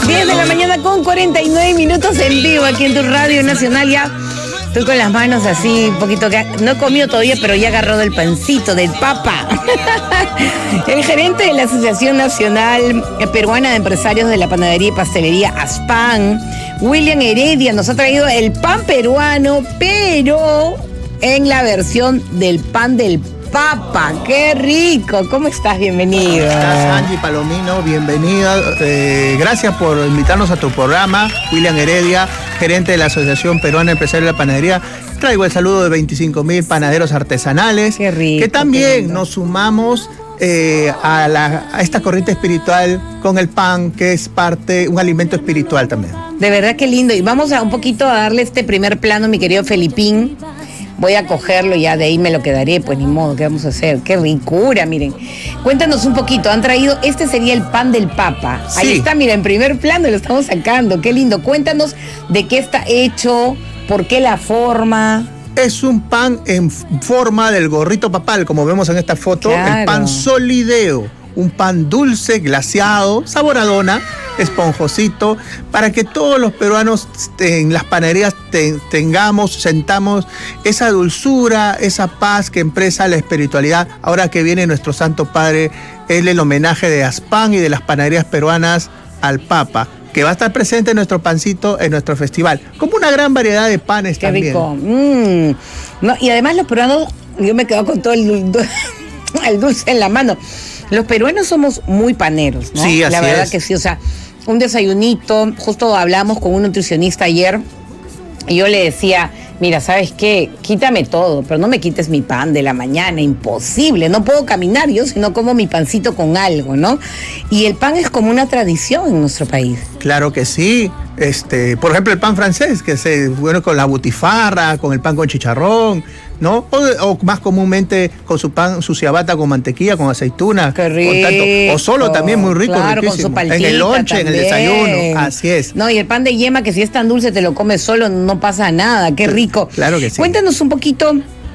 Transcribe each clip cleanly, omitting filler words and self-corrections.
10 de la mañana con 49 minutos en vivo aquí en tu Radio Nacional. Ya estoy con las manos así, un poquito, que no he comido todavía, pero ya agarró del pancito, del papa. El gerente de la Asociación Nacional Peruana de Empresarios de la Panadería y Pastelería ASPAN, William Heredia, nos ha traído el pan peruano, pero en la versión del pan del papa. ¡Qué rico! ¿Cómo estás? Bienvenido. ¿Cómo estás, Angie Palomino? Bienvenida. Gracias por invitarnos a tu programa. William Heredia, gerente de la Asociación Peruana Empresarios de la Panadería. Traigo el saludo de 25,000 panaderos artesanales. ¡Qué rico! Que también nos sumamos a esta corriente espiritual con el pan, que es un alimento espiritual también. De verdad que lindo. Y vamos a un poquito a darle este primer plano, mi querido Felipín. Voy a cogerlo y ya de ahí me lo quedaré, pues ni modo, ¿qué vamos a hacer? ¡Qué ricura! Miren, cuéntanos un poquito, han traído, este sería el pan del papa. Sí. Ahí está, mira, en primer plano lo estamos sacando, qué lindo. Cuéntanos de qué está hecho, por qué la forma. Es un pan en forma del gorrito papal, como vemos en esta foto, claro. El pan solideo, un pan dulce, glaseado, sabor a dona, esponjosito, para que todos los peruanos en las panaderías sentamos esa dulzura, esa paz que expresa la espiritualidad. Ahora que viene nuestro Santo Padre, es el homenaje de ASPAN y de las panaderías peruanas al Papa, que va a estar presente en nuestro pancito, en nuestro festival, como una gran variedad de panes. Qué también. Rico. No, y además los peruanos, yo me quedo con todo el dulce en la mano. Los peruanos somos muy paneros, ¿no? Sí, así la verdad es. que sí, o sea, un desayunito, justo hablamos con un nutricionista ayer y yo le decía, mira, ¿sabes qué? Quítame todo, pero no me quites mi pan de la mañana, imposible, no puedo caminar yo si no como mi pancito con algo, ¿no? Y el pan es como una tradición en nuestro país. Claro que sí. Por ejemplo, el pan francés, que es bueno con la butifarra, con el pan con chicharrón, ¿no? O más comúnmente con su pan, su ciabatta con mantequilla, con aceituna. Qué rico. O solo también, muy rico, claro, riquísimo. Con su paltita en el lonche, también. En el desayuno, así es. No, y el pan de yema, que si es tan dulce te lo comes solo, no pasa nada, qué rico. Claro que sí. Cuéntanos un poquito,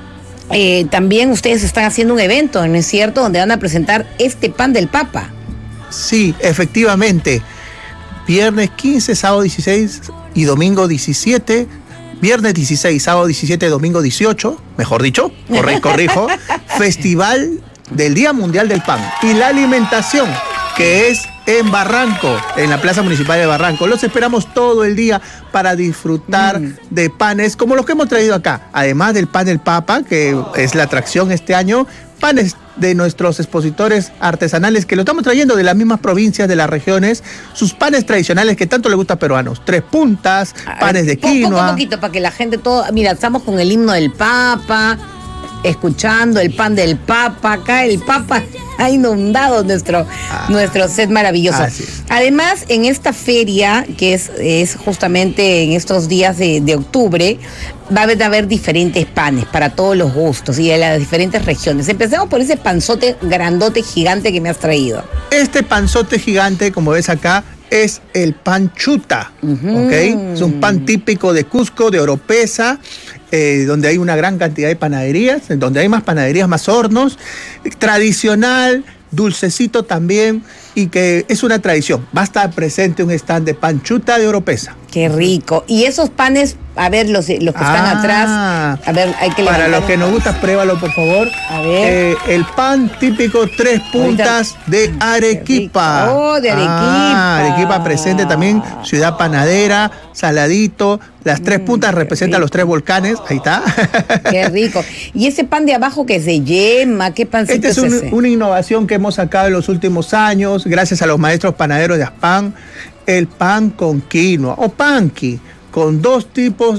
también ustedes están haciendo un evento, ¿no es cierto?, donde van a presentar este pan del papa. Sí, efectivamente. Viernes 15, sábado 16 y domingo 17. Viernes 16, sábado 17, domingo 18, mejor dicho, corrijo, Festival del Día Mundial del Pan y la Alimentación, que es en Barranco, en la Plaza Municipal de Barranco. Los esperamos todo el día para disfrutar de panes como los que hemos traído acá. Además del pan del Papa, que es la atracción este año, panes de nuestros expositores artesanales que lo estamos trayendo de las mismas provincias, de las regiones, sus panes tradicionales que tanto le gusta a peruanos. 3 puntas, panes de quinoa. Poquito, para que la gente todo... Mira, estamos con el himno del Papa, escuchando el pan del Papa. Acá el Papa ha inundado nuestro set maravilloso. Además, en esta feria, que es justamente en estos días de octubre, va a haber diferentes panes para todos los gustos y de las diferentes regiones. Empecemos por ese panzote grandote, gigante que me has traído. Este panzote gigante, como ves acá, es el pan chuta, ¿ok? Es un pan típico de Cusco, de Oropesa, donde hay una gran cantidad de panaderías, donde hay más panaderías, más hornos, tradicional, dulcecito también, y que es una tradición. Va a estar presente un stand de pan chuta de Oropesa. ¡Qué rico! Y esos panes, a ver, los que están atrás, a ver, hay que levantar. Para los que nos gusta, pruébalo, por favor. A ver. El pan típico 3 puntas de Arequipa. ¡Oh, de Arequipa! Arequipa presente también, ciudad panadera, saladito. Las 3 puntas representan los 3 volcanes, ahí está. ¡Qué rico! Y ese pan de abajo que es de yema, ¿qué pancito es ese? Una innovación que hemos sacado en los últimos años, gracias a los maestros panaderos de ASPAN, el pan con quinoa o panqui, con 2 tipos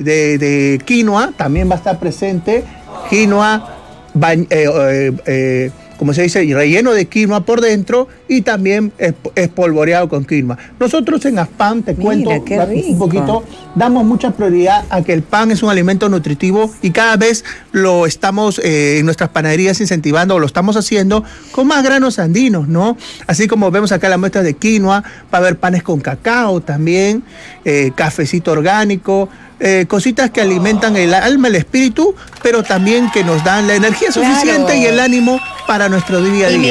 de quinoa, también va a estar presente, quinoa, como se dice, relleno de quinoa por dentro y también espolvoreado con quinoa. Nosotros en ASPAN, te cuento un poquito, damos mucha prioridad a que el pan es un alimento nutritivo y cada vez lo estamos en nuestras panaderías incentivando, o lo estamos haciendo con más granos andinos, ¿no? Así como vemos acá la muestra de quinoa, va a haber panes con cacao también, cafecito orgánico, cositas que alimentan el alma, el espíritu, pero también que nos dan la energía suficiente y el ánimo para nuestro día a día.